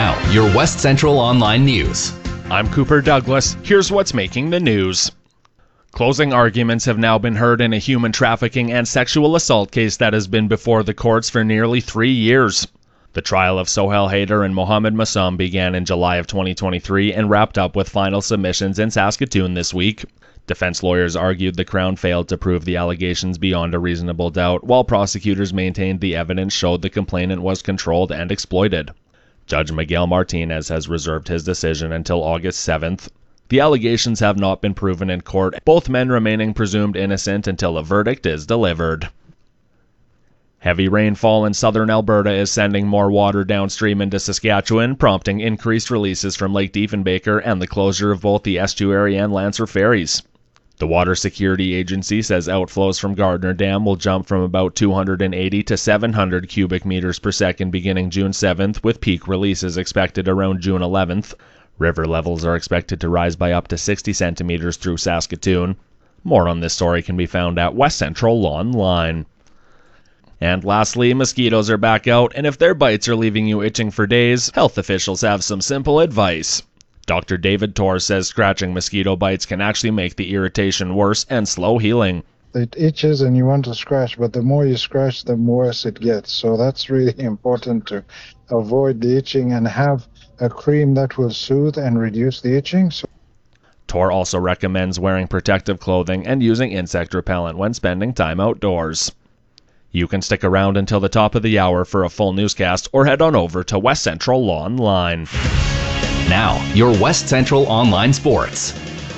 Now, your West Central Online News. I'm Cooper Douglas. Here's what's making the news. Closing arguments have now been heard in a human trafficking and sexual assault case that has been before the courts for nearly 3 years. The trial of Sohail Haider and Mohammed Massoum began in July of 2023 and wrapped up with final submissions in Saskatoon this week. Defense lawyers argued the Crown failed to prove the allegations beyond a reasonable doubt, while prosecutors maintained the evidence showed the complainant was controlled and exploited. Judge Miguel Martinez has reserved his decision until August 7th. The allegations have not been proven in court, both men remaining presumed innocent until a verdict is delivered. Heavy rainfall in southern Alberta is sending more water downstream into Saskatchewan, prompting increased releases from Lake Diefenbaker and the closure of both the estuary and Lancer ferries. The Water Security Agency says outflows from Gardner Dam will jump from about 280 to 700 cubic meters per second beginning June 7th, with peak releases expected around June 11th. River levels are expected to rise by up to 60 centimeters through Saskatoon. More on this story can be found at West Central Online. And lastly, mosquitoes are back out, and if their bites are leaving you itching for days, health officials have some simple advice. Dr. David Torr says scratching mosquito bites can actually make the irritation worse and slow healing. It itches and you want to scratch, but the more you scratch, the worse it gets. So that's really important to avoid the itching and have a cream that will soothe and reduce the itching. Torr also recommends wearing protective clothing and using insect repellent when spending time outdoors. You can stick around until the top of the hour for a full newscast or head on over to West Central Online. Now, your West Central Online Sports.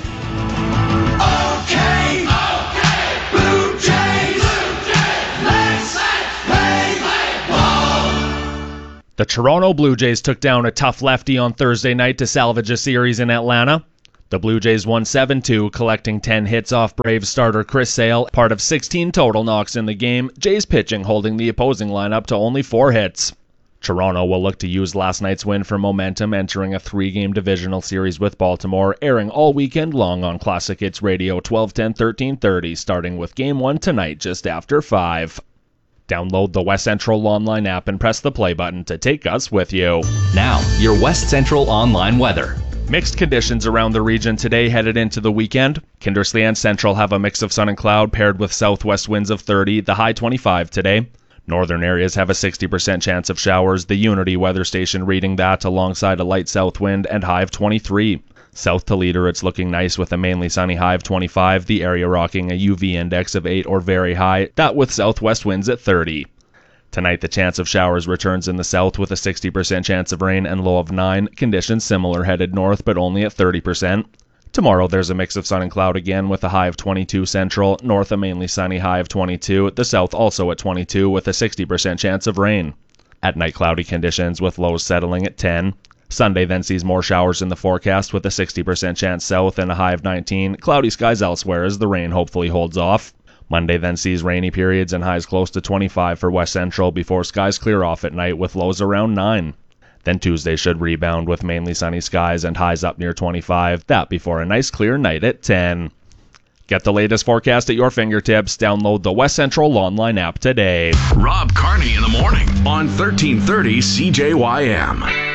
Okay, Blue Jays, let's play ball. The Toronto Blue Jays took down a tough lefty on Thursday night to salvage a series in Atlanta. The Blue Jays won 7-2, collecting 10 hits off Braves starter Chris Sale, part of 16 total knocks in the game, Jays pitching holding the opposing lineup to only 4 hits. Toronto will look to use last night's win for momentum, entering a 3-game divisional series with Baltimore, airing all weekend long on Classic Hits Radio 1210 1330, starting with Game 1 tonight just after 5. Download the West Central Online app and press the play button to take us with you. Now, your West Central Online weather. Mixed conditions around the region today headed into the weekend. Kindersley and Central have a mix of sun and cloud paired with southwest winds of 30, the high 25 today. Northern areas have a 60% chance of showers, the Unity weather station reading that alongside a light south wind and high of 23. South to Leader, it's looking nice with a mainly sunny high of 25, the area rocking a UV index of 8 or very high, that with southwest winds at 30. Tonight the chance of showers returns in the south with a 60% chance of rain and low of 9, conditions similar headed north but only at 30%. Tomorrow there's a mix of sun and cloud again with a high of 22 central, north a mainly sunny high of 22, the south also at 22 with a 60% chance of rain. At night cloudy conditions with lows settling at 10. Sunday then sees more showers in the forecast with a 60% chance south and a high of 19, cloudy skies elsewhere as the rain hopefully holds off. Monday then sees rainy periods and highs close to 25 for West Central before skies clear off at night with lows around 9. Then Tuesday should rebound with mainly sunny skies and highs up near 25, that before a nice clear night at 10. Get the latest forecast at your fingertips. Download the West Central Online app today. Rob Carney in the morning on 1330 CJYM.